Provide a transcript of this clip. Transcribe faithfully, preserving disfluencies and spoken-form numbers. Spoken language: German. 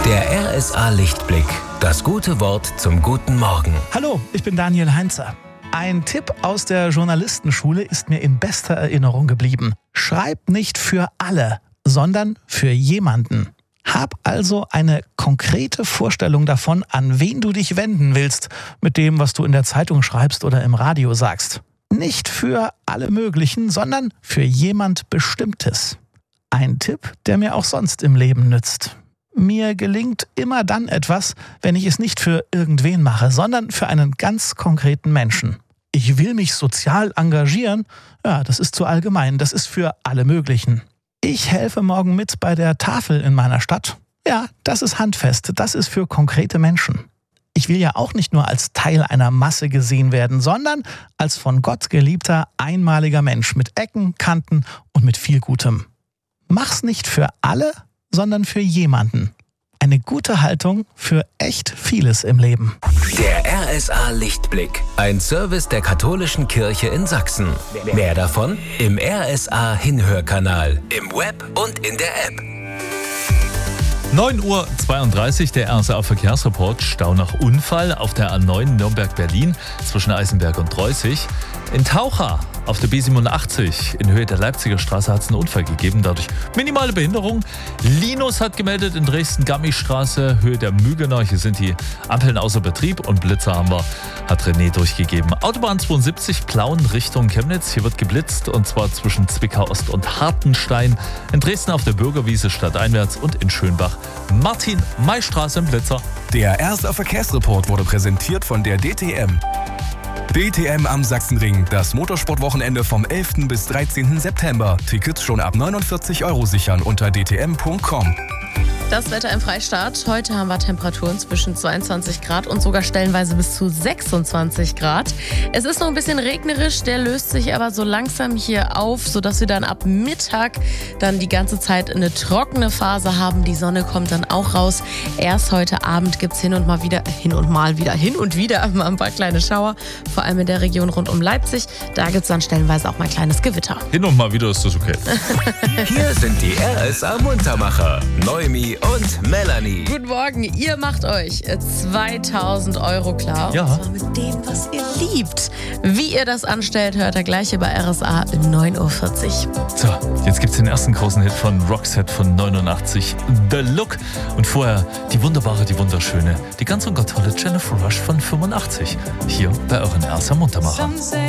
Der R S A Lichtblick. Das gute Wort zum guten Morgen. Hallo, ich bin Daniel Heinzer. Ein Tipp aus der Journalistenschule ist mir in bester Erinnerung geblieben. Schreib nicht für alle, sondern für jemanden. Hab also eine konkrete Vorstellung davon, an wen du dich wenden willst, mit dem, was du in der Zeitung schreibst oder im Radio sagst. Nicht für alle möglichen, sondern für jemand Bestimmtes. Ein Tipp, der mir auch sonst im Leben nützt. Mir gelingt immer dann etwas, wenn ich es nicht für irgendwen mache, sondern für einen ganz konkreten Menschen. Ich will mich sozial engagieren, ja, das ist zu allgemein, das ist für alle möglichen. Ich helfe morgen mit bei der Tafel in meiner Stadt. Ja, das ist handfest, das ist für konkrete Menschen. Ich will ja auch nicht nur als Teil einer Masse gesehen werden, sondern als von Gott geliebter, einmaliger Mensch mit Ecken, Kanten und mit viel Gutem. Mach's nicht für alle, sondern für jemanden. Eine gute Haltung für echt vieles im Leben. Der R S A Lichtblick. Ein Service der Katholischen Kirche in Sachsen. Mehr davon im R S A Hinhörkanal, im Web und in der App. neun Uhr zweiunddreißig, der R S A Verkehrsreport. Stau nach Unfall auf der A neun Nürnberg-Berlin zwischen Eisenberg und Treusig. In Taucha auf der B siebenundachtzig in Höhe der Leipziger Straße hat es einen Unfall gegeben, dadurch minimale Behinderung. Linus hat gemeldet in Dresden-Gammi-Straße, Höhe der Mügener. Hier sind die Ampeln außer Betrieb und Blitzer haben wir, hat René durchgegeben. Autobahn zweiundsiebzig, Plauen Richtung Chemnitz. Hier wird geblitzt und zwar zwischen Zwickau-Ost und Hartenstein. In Dresden auf der Bürgerwiese stadteinwärts und in Schönbach Martin-May-Straße im Blitzer. Der R S A Verkehrsreport wurde präsentiert von der D T M. D T M am Sachsenring, das Motorsportwochenende vom elften bis dreizehnten September. Tickets schon ab neunundvierzig Euro sichern unter d t m punkt com. Das Wetter im Freistaat. Heute haben wir Temperaturen zwischen zweiundzwanzig Grad und sogar stellenweise bis zu sechsundzwanzig Grad. Es ist noch ein bisschen regnerisch, der löst sich aber so langsam hier auf, sodass wir dann ab Mittag dann die ganze Zeit eine trockene Phase haben. Die Sonne kommt dann auch raus. Erst heute Abend gibt es hin und mal wieder, hin und mal wieder, hin und wieder mal ein paar kleine Schauer, vor allem in der Region rund um Leipzig. Da gibt es dann stellenweise auch mal ein kleines Gewitter. Hin und mal wieder ist das okay. Hier sind die R S A Muntermacher. Noemi und Melanie. Guten Morgen, ihr macht euch zweitausend Euro klar. Ja. Und zwar mit dem, was ihr liebt. Wie ihr das anstellt, hört ihr gleich hier bei R S A neun Uhr vierzig. So, jetzt gibt's den ersten großen Hit von Roxette von neunundachtzig, The Look. Und vorher die wunderbare, die wunderschöne, die ganz und gar tolle Jennifer Rush von fünfundachtzig. Hier bei euren R S A Muntermacher.